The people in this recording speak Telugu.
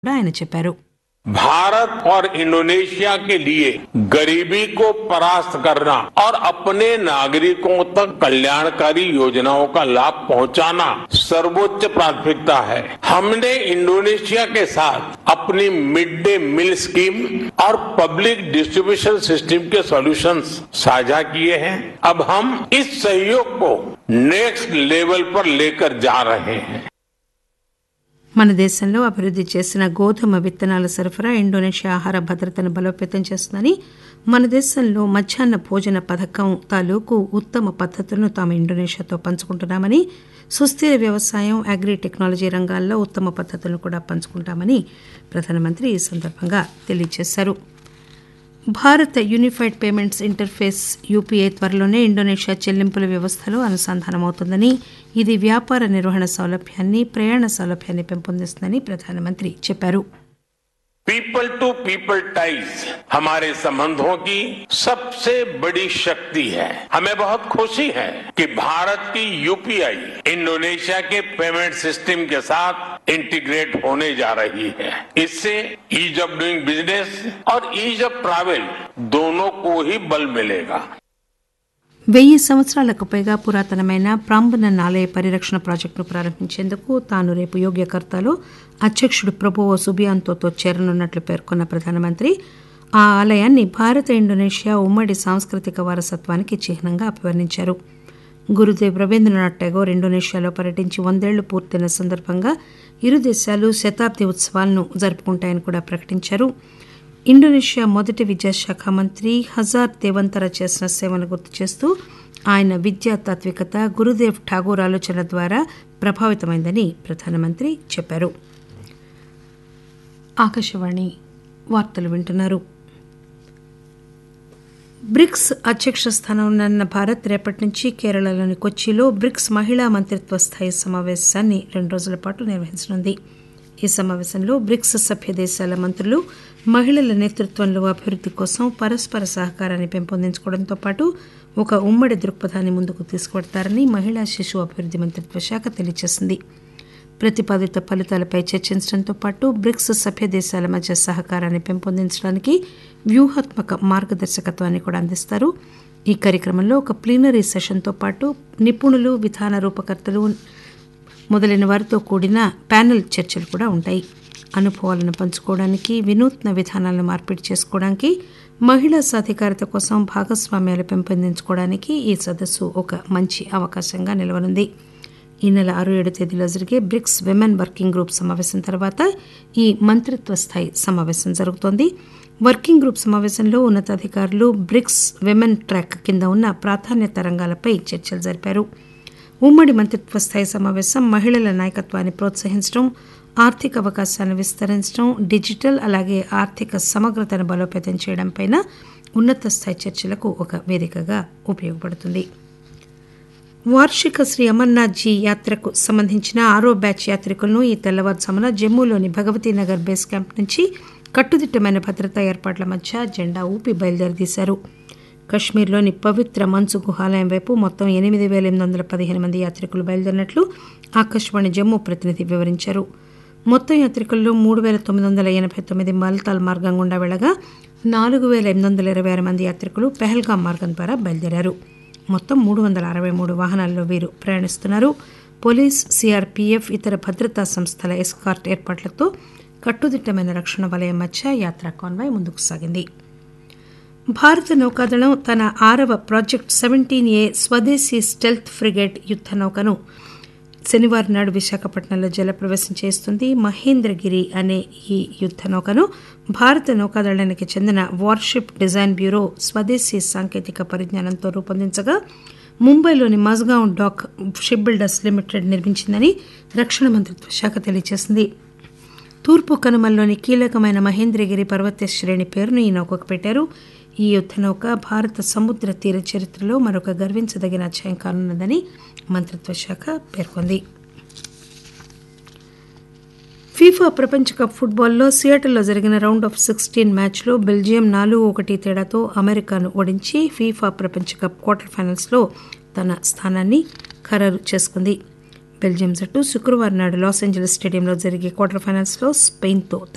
కూడా ఆయన చెప్పారు. भारत और इंडोनेशिया के लिए गरीबी को परास्त करना और अपने नागरिकों तक कल्याणकारी योजनाओं का लाभ पहुंचाना सर्वोच्च प्राथमिकता है. हमने इंडोनेशिया के साथ अपनी मिड डे मील स्कीम और पब्लिक डिस्ट्रीब्यूशन सिस्टम के सॉल्यूशंस साझा किए हैं. अब हम इस सहयोग को नेक्स्ट लेवल पर लेकर जा रहे हैं. మన దేశంలో అభివృద్ది చేసిన గోధుమ విత్తనాల సరఫరా ఇండోనేషియా ఆహార భద్రతను బలోపేతం చేస్తుందని, మన దేశంలో మధ్యాహ్న భోజన పథకం తాలూకు ఉత్తమ పద్దతులను తాము ఇండోనేషియాతో పంచుకుంటున్నామని, సుస్థిర వ్యవసాయం, అగ్రి టెక్నాలజీ రంగాల్లో ఉత్తమ పద్దతులను కూడా పంచుకుంటామని ప్రధానమంత్రి ఈ సందర్భంగా తెలియజేశారు. భారత యూనిఫైడ్ పేమెంట్స్ ఇంటర్ఫేస్ యూపీఐ త్వరలోనే ఇండోనేషియా చెల్లింపుల వ్యవస్థలో అనుసంధానమవుతుందని, ఇది వ్యాపార నిర్వహణ సౌలభ్యాన్ని, ప్రయాణ సౌలభ్యాన్ని పెంపొందిస్తుందని ప్రధానమంత్రి చెప్పారు. पीपल टू पीपल टाइज हमारे संबंधों की सबसे बड़ी शक्ति है. हमें बहुत खुशी है कि भारत की यूपीआई इंडोनेशिया के पेमेंट सिस्टम के साथ इंटीग्रेट होने जा रही है. इससे ईज ऑफ डूइंग बिजनेस और ईज ऑफ ट्रैवल दोनों को ही बल मिलेगा. 1000 సంవత్సరాలకు పైగా పురాతనమైన ప్రాంబనన్ ఆలయ పరిరక్షణ ప్రాజెక్టును ప్రారంభించేందుకు తాను రేపు యోగ్యకర్తాలో అధ్యక్షుడు ప్రభువో సుబియాంతోతో చేరనున్నట్లు పేర్కొన్న ప్రధానమంత్రి, ఆ ఆలయాన్ని భారత ఇండోనేషియా ఉమ్మడి సాంస్కృతిక వారసత్వానికి చిహ్నంగా అభివర్ణించారు. గురుదేవ్ రవీంద్రనాథ్ ఠాగూర్ ఇండోనేషియాలో పర్యటించి 100 ఏళ్లు పూర్తయిన సందర్భంగా ఇరు దేశాలు శతాబ్ది ఉత్సవాలను జరుపుకుంటాయని కూడా ప్రకటించారు. ఇండోనేషియా మొదటి విద్యాశాఖ మంత్రి హజార్ దేవంతర చేసిన సేవను గుర్తు చేస్తూ ఆయన విద్యా తాత్వికత గురుదేవ్ ఠాగూర్ ఆలోచన ద్వారా ప్రభావితమైందని ప్రధానమంత్రి చెప్పారు. ఆకాశవాణి వార్తలు వింటున్నారు. బ్రిక్స్ అధ్యక్ష స్థానంలో భారత్ రేపటి నుంచి కేరళలోని కొచ్చిలో బ్రిక్స్ మహిళా మంత్రిత్వ స్థాయి సమావేశాన్ని 2 రోజుల పాటు నిర్వహించనుంది. ఈ సమావేశంలో బ్రిక్స్ సభ్య దేశాల మంత్రులు మహిళల నేతృత్వంలో అభివృద్ది కోసం పరస్పర సహకారాన్ని పెంపొందించుకోవడంతో పాటు ఒక ఉమ్మడి దృక్పథాన్ని ముందుకు తీసుకువెడతారని మహిళా శిశు అభివృద్ది మంత్రిత్వ శాఖ తెలియజేసింది. ప్రతిపాదిత ఫలితాలపై చర్చించడంతో పాటు బ్రిక్స్ సభ్య దేశాల మధ్య సహకారాన్ని పెంపొందించడానికి వ్యూహాత్మక మార్గదర్శకత్వాన్ని కూడా అందిస్తారు. ఈ కార్యక్రమంలో ఒక ప్లీనరీ సెషన్తో పాటు నిపుణులు, విధాన రూపకర్తలు మొదలైన వారితో కూడిన ప్యానెల్ చర్చలు కూడా ఉంటాయి. అనుభవాలను పంచుకోవడానికి, వినూత్న విధానాలను మార్పిడి చేసుకోవడానికి, మహిళా సాధికారత కోసం భాగస్వామ్యాలు పెంపొందించుకోవడానికి ఈ సదస్సు ఒక మంచి అవకాశంగా నిలవనుంది. ఈ నెల 6-7 తేదీలో జరిగే బ్రిక్స్ విమెన్ వర్కింగ్ గ్రూప్ సమావేశం తర్వాత ఈ మంత్రిత్వ స్థాయి సమావేశం జరుగుతోంది. వర్కింగ్ గ్రూప్ సమావేశంలో ఉన్నతాధికారులు బ్రిక్స్ విమెన్ ట్రాక్ కింద ఉన్న ప్రాధాన్యత రంగాలపై చర్చలు జరిపారు. ఉమ్మడి మంత్రిత్వ స్థాయి సమావేశం మహిళల నాయకత్వాన్ని ప్రోత్సహించడం, ఆర్థిక అవకాశాలను విస్తరించడం, డిజిటల్ అలాగే ఆర్థిక సమగ్రతను బలోపేతం చేయడంపై ఉన్నత స్థాయి చర్చలకు ఒక వేదికగా ఉపయోగపడుతుంది. వార్షిక శ్రీ అమర్నాథ్ జీ యాత్రకు సంబంధించిన 6వ బ్యాచ్ యాత్రికులను ఈ తెల్లవారుజామున జమ్మూలోని భగవతీనగర్ బేస్ క్యాంప్ నుంచి కట్టుదిట్టమైన భద్రతా ఏర్పాట్ల మధ్య జెండా ఊపి బయలుదేరదీశారు. కశ్మీర్లోని పవిత్ర మంచు గుహాలయం వైపు మొత్తం 8815 మంది యాత్రికులు బయలుదేరినట్లు ఆకాశవాణి జమ్మూ ప్రతినిధి వివరించారు. మొత్తం యాత్రికుల్లో 3989 బాల్తాల్ మార్గం గుండా వెళ్లగా 4826 మంది యాత్రికులు పెహల్గాం మార్గం ద్వారా బయలుదేరారు. మొత్తం 363 వాహనాల్లో వీరు ప్రయాణిస్తున్నారు. పోలీస్, సిఆర్పీఎఫ్, ఇతర భద్రతా సంస్థల ఎస్కార్ట్ ఏర్పాట్లతో కట్టుదిట్టమైన రక్షణ వలయం మధ్య యాత్రా కాన్వాయ్ ముందుకు సాగింది. భారత నౌకాదళం తన 6వ ప్రాజెక్ట్ 17A స్వదేశీ స్టెల్త్ ఫ్రిగేట్ యుద్ద నౌకను శనివారం నాడు విశాఖపట్నంలో జలప్రవేశం చేస్తుంది. మహేంద్రగిరి అనే ఈ యుద్ద నౌకను భారత నౌకాదళానికి చెందిన వార్షిప్ డిజైన్ బ్యూరో స్వదేశీ సాంకేతిక పరిజ్ఞానంతో రూపొందించగా ముంబైలోని Mazagon dock ship builders limited నిర్మించిందని రక్షణ మంత్రిత్వ శాఖ తెలియజేసింది. తూర్పు కనుమల్లోని కీలకమైన మహేంద్రగిరి పర్వత శ్రేణి పేరును ఈ నౌకకు పెట్టారు. ఈ యుద్ద నౌక భారత సముద్ర తీర చరిత్రలో మరొక గర్వించదగిన అధ్యాయం కానున్నదని మంత్రిత్వ శాఖ పేర్కొంది. ఫీఫా ప్రపంచ కప్ ఫుట్బాల్లో సియాటిల్లో జరిగిన రౌండ్ ఆఫ్ 16 మ్యాచ్లో బెల్జియం 4-1 తేడాతో అమెరికాను ఓడించి ఫీఫా ప్రపంచ కప్ క్వార్టర్ ఫైనల్స్లో తన స్థానాన్ని ఖరారు చేసుకుంది. బెల్జియం జట్టు శుక్రవారం నాడు లాస్ ఏంజలీస్ స్టేడియంలో జరిగే క్వార్టర్ ఫైనల్స్లో స్పెయిన్తో